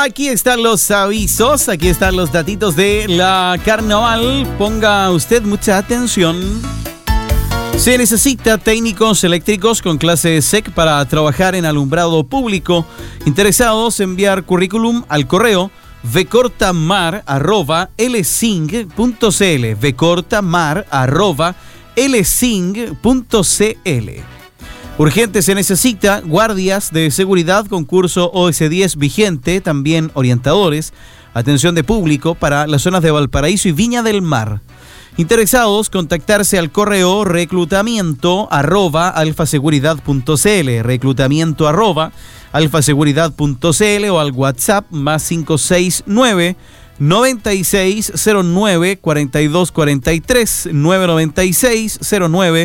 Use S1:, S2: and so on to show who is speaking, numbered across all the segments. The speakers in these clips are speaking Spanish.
S1: Aquí están los avisos, aquí están los datitos de la carnaval. Ponga usted mucha atención. Se necesita técnicos eléctricos con clase SEC para trabajar en alumbrado público. Interesados, enviar currículum al correo vcortamar@lsing.cl, vcortamar@lsing.cl. Urgente se necesita guardias de seguridad con curso OS10 vigente, también orientadores, atención de público para las zonas de Valparaíso y Viña del Mar. Interesados, contactarse al correo reclutamiento@alfaseguridad.cl, reclutamiento@alfaseguridad.cl o al WhatsApp más 569 9609 4243 99609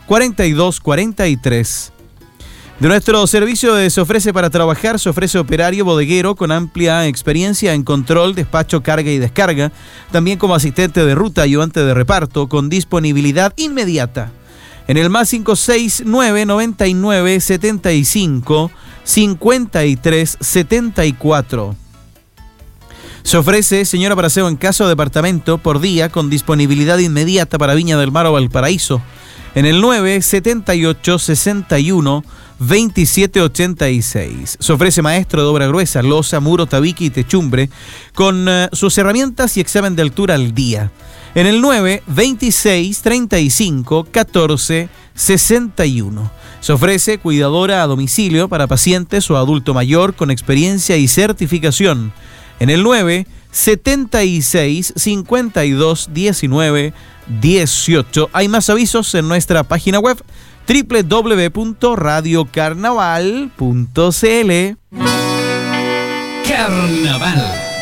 S1: 4243. De nuestro servicio se ofrece para trabajar, se ofrece operario bodeguero con amplia experiencia en control, despacho, carga y descarga, también como asistente de ruta, ayudante de reparto, con disponibilidad inmediata. En el más 569 99 75 53 74. Se ofrece señora para aseo en casa o departamento por día con disponibilidad inmediata para Viña del Mar o Valparaíso. En el 978 61 27 86. Se ofrece maestro de obra gruesa, losa, muro, tabique y techumbre con sus herramientas y examen de altura al día. En el 926 35 14 61. Se ofrece cuidadora a domicilio para pacientes o adulto mayor con experiencia y certificación. En el 976 52 19 18. Hay más avisos en nuestra página web www.radiocarnaval.cl.
S2: Carnaval.